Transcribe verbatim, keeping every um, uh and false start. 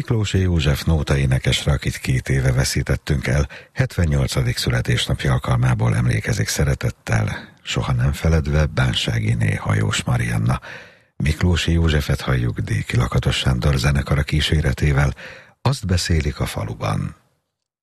Miklósi József nóta énekesre, akit két éve veszítettünk el, hetvennyolcadik születésnapja alkalmából emlékezik szeretettel, soha nem feledve Bánságiné Hajós Marianna. Miklósi Józsefet halljuk Déki Lakatos Sándor zenekara kíséretével, Azt beszélik a faluban.